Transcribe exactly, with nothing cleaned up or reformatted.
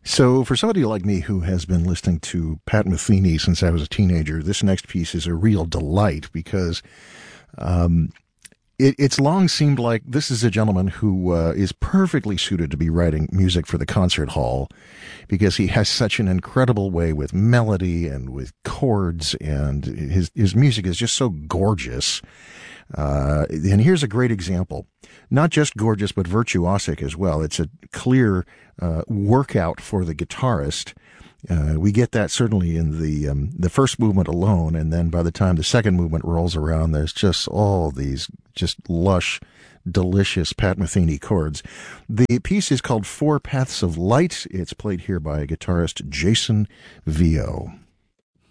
So for somebody like me who has been listening to Pat Metheny since I was a teenager, this next piece is a real delight because um, it, it's long seemed like this is a gentleman who uh, is perfectly suited to be writing music for the concert hall because he has such an incredible way with melody and with chords, and his, his music is just so gorgeous. Uh, and here's a great example. Not just gorgeous, but virtuosic as well. It's a clear uh, workout for the guitarist. Uh, we get that certainly in the um, the first movement alone, and then by the time the second movement rolls around, there's just all these just lush, delicious Pat Metheny chords. The piece is called Four Paths of Light. It's played here by guitarist Jason Vio.